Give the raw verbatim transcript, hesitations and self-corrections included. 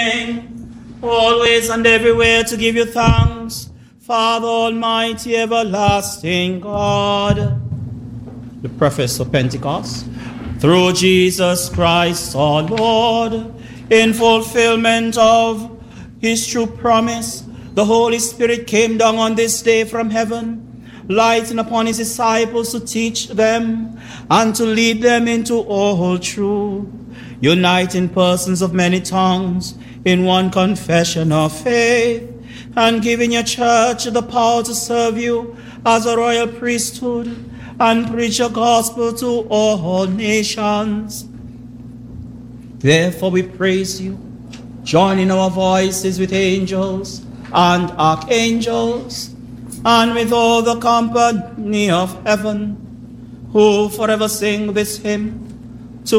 willing, always and everywhere to give you thanks, Father Almighty, everlasting God. The preface of Pentecost. Through Jesus Christ our Lord, in fulfillment of his true promise, the Holy Spirit came down on this day from heaven, lighting upon his disciples to teach them and to lead them into all truth, uniting persons of many tongues in one confession of faith, and giving your church the power to serve you as a royal priesthood and preach your gospel to all nations. Therefore we praise you, joining our voices with angels and archangels, and with all the company of heaven, who forever sing this hymn.